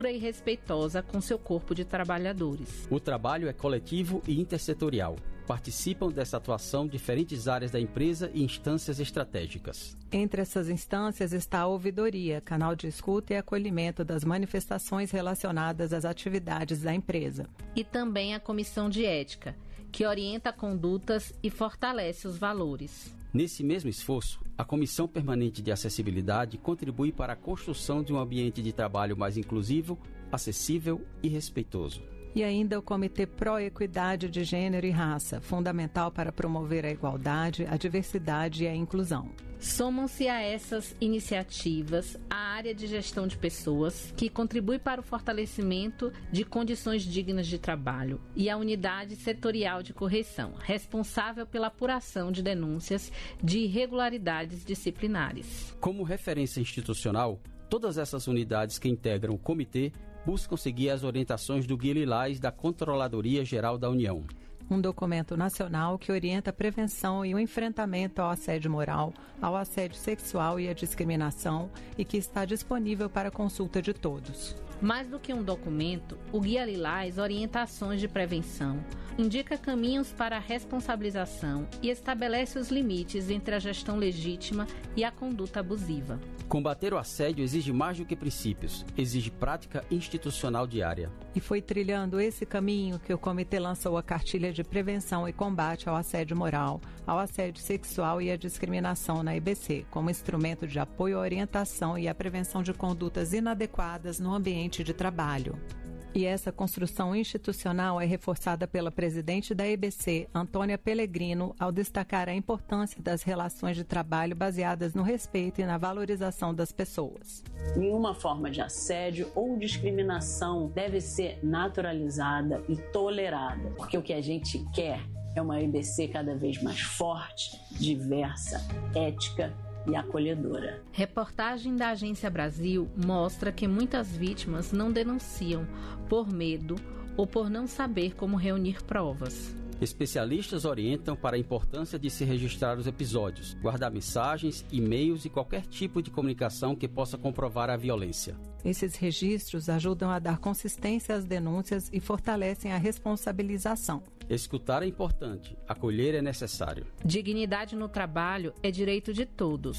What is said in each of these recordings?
e respeitosa com seu corpo de trabalhadores. O trabalho é coletivo e intersetorial. Participam dessa atuação diferentes áreas da empresa e instâncias estratégicas. Entre essas instâncias está a ouvidoria, canal de escuta e acolhimento das manifestações relacionadas às atividades da empresa. E também a comissão de ética, que orienta condutas e fortalece os valores. Nesse mesmo esforço, a Comissão Permanente de Acessibilidade contribui para a construção de um ambiente de trabalho mais inclusivo, acessível e respeitoso. E ainda o Comitê Pró-Equidade de Gênero e Raça, fundamental para promover a igualdade, a diversidade e a inclusão. Somam-se a essas iniciativas a área de gestão de pessoas, que contribui para o fortalecimento de condições dignas de trabalho, e a unidade setorial de correção, responsável pela apuração de denúncias de irregularidades disciplinares. Como referência institucional, todas essas unidades que integram o comitê buscam seguir as orientações do Guia Lilás da Controladoria Geral da União. Um documento nacional que orienta a prevenção e o enfrentamento ao assédio moral, ao assédio sexual e à discriminação e que está disponível para consulta de todos. Mais do que um documento, o Guia Lilás orienta ações de prevenção, indica caminhos para a responsabilização e estabelece os limites entre a gestão legítima e a conduta abusiva. Combater o assédio exige mais do que princípios, exige prática institucional diária. E foi trilhando esse caminho que o comitê lançou a cartilha de prevenção e combate ao assédio moral, ao assédio sexual e à discriminação na EBC, como instrumento de apoio à orientação e à prevenção de condutas inadequadas no ambiente de trabalho. E essa construção institucional é reforçada pela presidente da EBC, Antônia Pellegrino, ao destacar a importância das relações de trabalho baseadas no respeito e na valorização das pessoas. Nenhuma forma de assédio ou discriminação deve ser naturalizada e tolerada, porque o que a gente quer é uma EBC cada vez mais forte, diversa, ética e acolhedora. Reportagem da Agência Brasil mostra que muitas vítimas não denunciam por medo ou por não saber como reunir provas. Especialistas orientam para a importância de se registrar os episódios, guardar mensagens, e-mails e qualquer tipo de comunicação que possa comprovar a violência. Esses registros ajudam a dar consistência às denúncias e fortalecem a responsabilização. Escutar é importante, acolher é necessário. Dignidade no trabalho é direito de todos.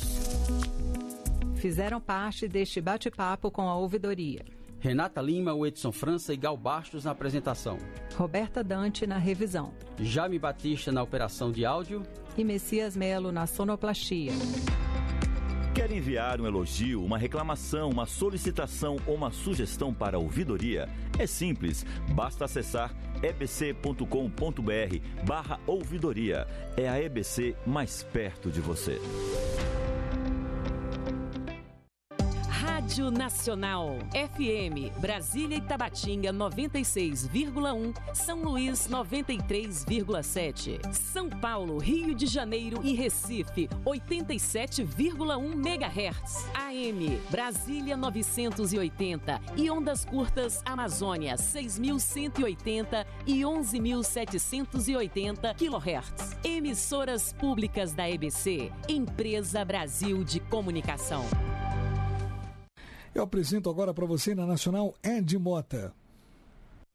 Fizeram parte deste bate-papo com a ouvidoria. Renata Lima, Edson França e Gal Bastos na apresentação. Roberta Dante na revisão. Jaime Batista na operação de áudio. E Messias Melo na sonoplastia. Quer enviar um elogio, uma reclamação, uma solicitação ou uma sugestão para a ouvidoria? É simples, basta acessar ebc.com.br/ouvidoria. É a EBC mais perto de você. Rádio Nacional, FM, Brasília e Tabatinga 96,1, São Luís 93,7, São Paulo, Rio de Janeiro e Recife 87,1 MHz, AM, Brasília 980 e ondas curtas Amazônia 6.180 e 11.780 kHz. Emissoras públicas da EBC, Empresa Brasil de Comunicação. Eu apresento agora para você na Nacional Ed Mota.